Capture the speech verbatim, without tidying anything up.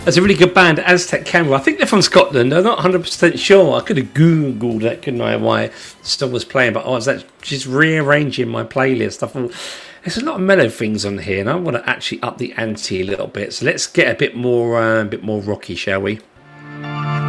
That's a really good band, Aztec Camera. I think they're from Scotland. I'm not one hundred percent sure. I could have Googled that, couldn't I, why the song was playing. But I was actually just rearranging my playlist. I thought, there's a lot of mellow things on here, and I want to actually up the ante a little bit. So let's get a bit more, uh, a bit more rocky, shall we?